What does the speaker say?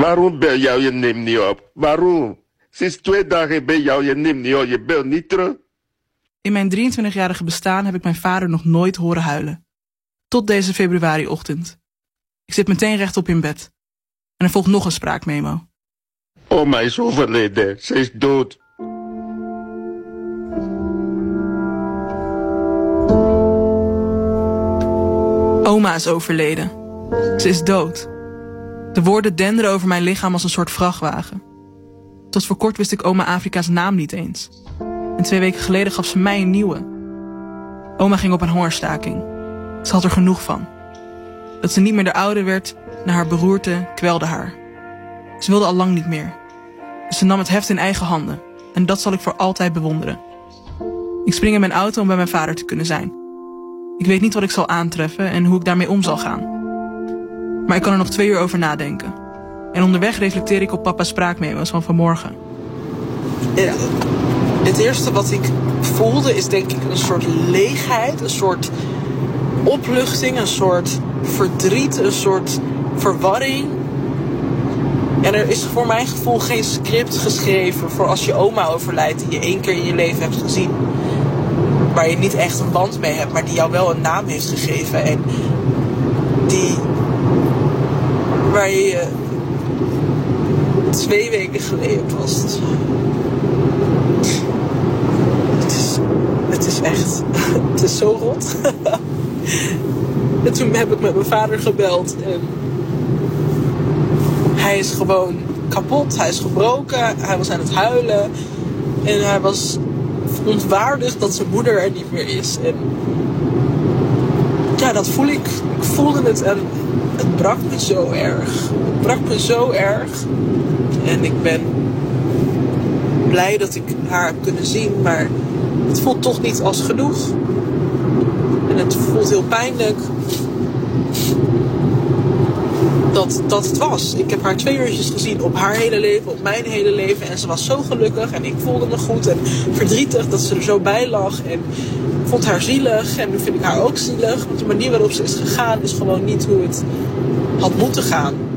Waarom bel jou, je neemt niet op? Waarom? Sinds 2 dagen bel jou, je neemt niet op, je belt niet terug. In mijn 23-jarige bestaan heb ik mijn vader nog nooit horen huilen. Tot deze februariochtend. Ik zit meteen rechtop in bed. En er volgt nog een spraakmemo. Oma is overleden, ze is dood. Oma is overleden. Ze is dood. De woorden denderen over mijn lichaam als een soort vrachtwagen. Tot voor kort wist ik oma Afrika's naam niet eens. En 2 weken geleden gaf ze mij een nieuwe. Oma ging op een hongerstaking. Ze had er genoeg van. Dat ze niet meer de oude werd, na haar beroerte, kwelde haar. Ze wilde al lang niet meer. Dus ze nam het heft in eigen handen. En dat zal ik voor altijd bewonderen. Ik spring in mijn auto om bij mijn vader te kunnen zijn. Ik weet niet wat ik zal aantreffen en hoe ik daarmee om zal gaan. Maar ik kan er nog 2 uur over nadenken. En onderweg reflecteer ik op papa's spraakmemo's van vanmorgen. Het eerste wat ik voelde is denk ik een soort leegheid, een soort opluchting, een soort verdriet, een soort verwarring. En er is voor mijn gevoel geen script geschreven voor als je oma overlijdt die je 1 keer in je leven hebt gezien. Waar je niet echt een band mee hebt, maar die jou wel een naam heeft gegeven. En waar je 2 weken geleden was. Het is echt, het is zo rot. En toen heb ik met mijn vader gebeld en hij is gewoon kapot, hij is gebroken, hij was aan het huilen en hij was ontwaardigd dat zijn moeder er niet meer is. En ja, dat voel ik. Ik voelde het en het brak me zo erg. Het brak me zo erg. En ik ben blij dat ik haar heb kunnen zien, maar het voelt toch niet als genoeg. En het voelt heel pijnlijk dat het was. Ik heb haar 2 uurtjes gezien op haar hele leven, op mijn hele leven. En ze was zo gelukkig en ik voelde me goed en verdrietig dat ze er zo bij lag. En ik vond haar zielig en nu vind ik haar ook zielig. Want de manier waarop ze is gegaan is gewoon niet hoe het had moeten gaan.